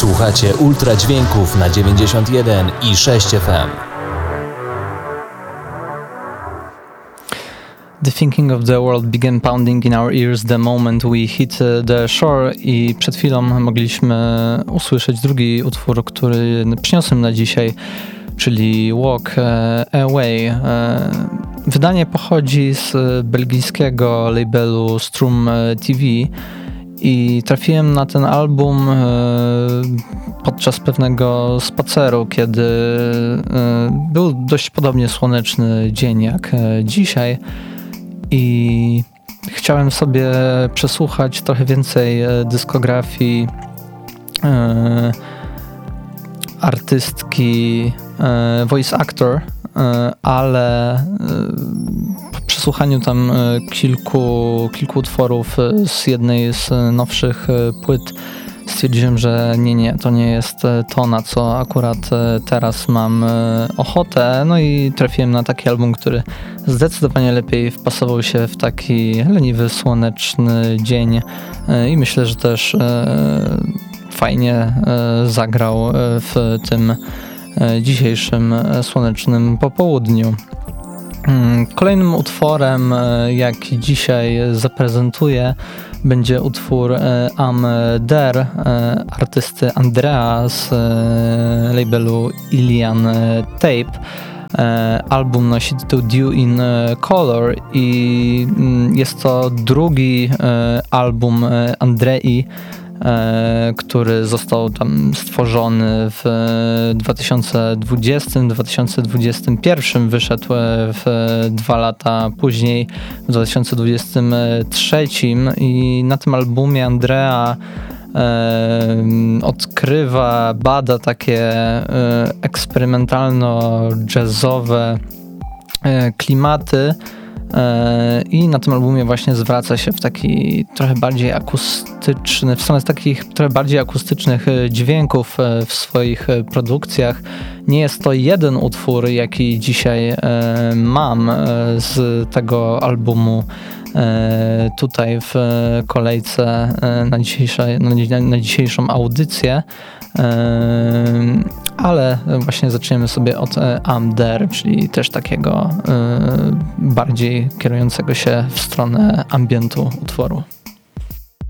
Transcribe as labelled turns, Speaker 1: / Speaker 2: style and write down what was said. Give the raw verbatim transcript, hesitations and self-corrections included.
Speaker 1: Słuchacie ultradźwięków na dziewięćdziesiąt jeden i sześć F M.
Speaker 2: The thinking of the world began pounding in our ears the moment we hit the shore i przed chwilą mogliśmy usłyszeć drugi utwór, który przyniosłem na dzisiaj, czyli Walk Away. Wydanie pochodzi z belgijskiego labelu Strum T V i trafiłem na ten album podczas pewnego spaceru, kiedy był dość podobnie słoneczny dzień jak dzisiaj i chciałem sobie przesłuchać trochę więcej dyskografii artystki voice actor, ale po przesłuchaniu tam kilku, kilku utworów z jednej z nowszych płyt stwierdziłem, że nie, nie, to nie jest to, na co akurat teraz mam ochotę. No i trafiłem na taki album, który zdecydowanie lepiej wpasował się w taki leniwy, słoneczny dzień i myślę, że też fajnie zagrał w tym dzisiejszym słonecznym popołudniu. Kolejnym utworem, jaki dzisiaj zaprezentuję, będzie utwór I'm There artysty Andrea z labelu Ilian Tape. Album nosi tytuł Due in Color i jest to drugi album Andrei, który został tam stworzony w dwa tysiące dwudziestym do dwa tysiące dwudziestego pierwszego, wyszedł w dwa lata później, w dwa tysiące dwudziestym trzecim i na tym albumie Andrea e, odkrywa, bada takie e, eksperymentalno-jazzowe e, klimaty. I na tym albumie właśnie zwraca się w taki trochę bardziej akustyczny, w stronę takich trochę bardziej akustycznych dźwięków w swoich produkcjach. Nie jest to jeden utwór, jaki dzisiaj mam z tego albumu tutaj w kolejce na, dzisiejsze, na dzisiejszą audycję, ale właśnie zaczniemy sobie od I'm There, czyli też takiego bardziej kierującego się w stronę ambientu utworu.